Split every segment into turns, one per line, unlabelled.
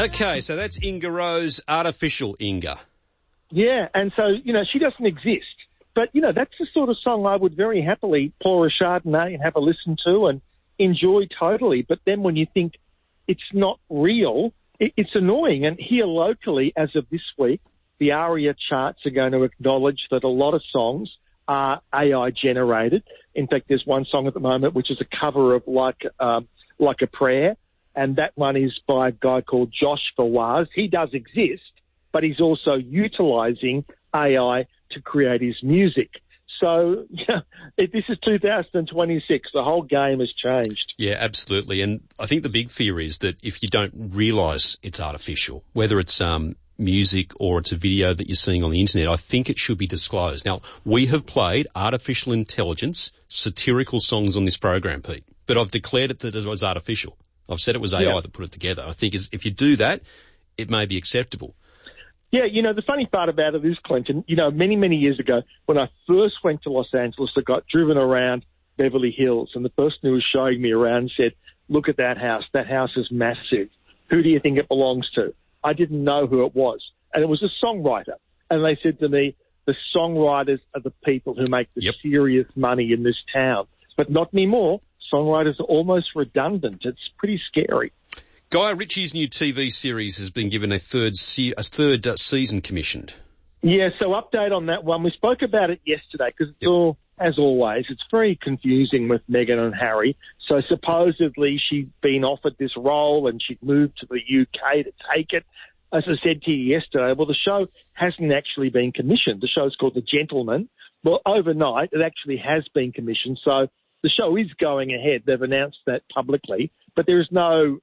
Okay, so that's Inga Rose, Artificial Inga.
Yeah, and so, she doesn't exist. But, that's the sort of song I would very happily pour a Chardonnay and have a listen to and enjoy totally. But then when you think it's not real, it's annoying. And here locally, as of this week, the ARIA charts are going to acknowledge that a lot of songs are AI generated. In fact, there's one song at the moment which is a cover of Like a Prayer, and that one is by a guy called Josh Fawaz. He does exist, but he's also utilising AI to create his music. So this is 2026. The whole game has changed.
Yeah, absolutely. And I think the big fear is that if you don't realise it's artificial, whether it's music or it's a video that you're seeing on the internet, I think it should be disclosed. Now, we have played artificial intelligence, satirical songs on this program, Pete, but I've declared it that it was artificial. I've said it was AI that put it together. I think if you do that, it may be acceptable.
Yeah, the funny part about it is, Clinton, many, many years ago, when I first went to Los Angeles, I got driven around Beverly Hills, and the person who was showing me around said, look at that house. That house is massive. Who do you think it belongs to? I didn't know who it was. And it was a songwriter. And they said to me, the songwriters are the people who make the serious money in this town. But not anymore. Songwriters are almost redundant. It's pretty scary.
Guy Ritchie's new TV series has been given a third season commissioned.
Yeah, so update on that one. We spoke about it yesterday because it's all, as always, it's very confusing with Meghan and Harry. So supposedly she'd been offered this role and she'd moved to the UK to take it. As I said to you yesterday, well, the show hasn't actually been commissioned. The show's called The Gentleman. Well, overnight, it actually has been commissioned. So the show is going ahead. They've announced that publicly. But there is no,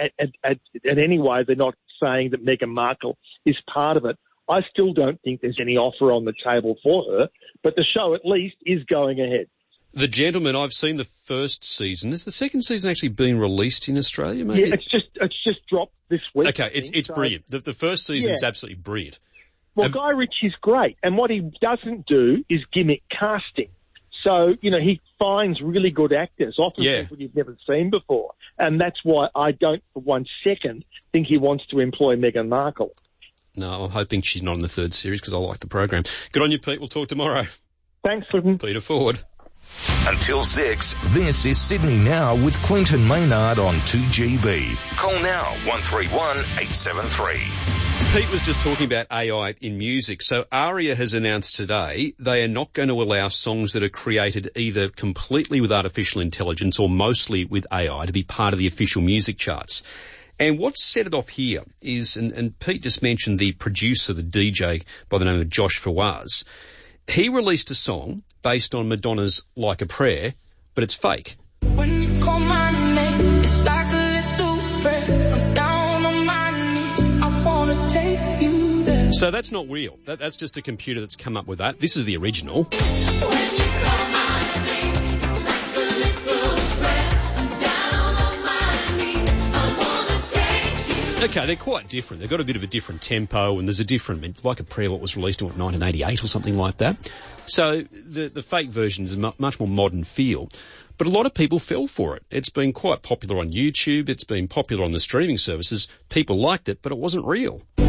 in any way, they're not saying that Meghan Markle is part of it. I still don't think there's any offer on the table for her, but the show at least is going ahead.
The Gentleman, I've seen the first season. Has the second season actually been released in Australia, maybe?
Yeah, it's just dropped this week.
Okay, it's brilliant. The first season is absolutely brilliant.
Well, Guy Ritchie's great, and what he doesn't do is gimmick casting. So, he finds really good actors, often people you've never seen before. And that's why I don't for 1 second think he wants to employ Meghan Markle.
No, I'm hoping she's not in the third series because I like the program. Good on you, Pete. We'll talk tomorrow.
Thanks, Clinton.
Peter Ford.
Until 6, this is Sydney Now with Clinton Maynard on 2GB. Call now, 131 873.
Pete was just talking about AI in music. So ARIA has announced today they are not going to allow songs that are created either completely with artificial intelligence or mostly with AI to be part of the official music charts. And what's set it off here is, and Pete just mentioned the producer, the DJ by the name of Josh Fawaz. He released a song based on Madonna's Like a Prayer, but it's fake.
When you call my name, it's like a little prayer. I'm down on my knees, I wanna take you there.
So that's not real. That's just a computer that's come up with that. This is the original.
When you call my name, it's like a little prayer. I'm down on my knees, I wanna take you.
Okay, they're quite different. They've got a bit of a different tempo, and there's a different, Like a Prayer, what was released in 1988 or something like that. So the fake version is a much more modern feel. But a lot of people fell for it. It's been quite popular on YouTube. It's been popular on the streaming services. People liked it, but it wasn't real.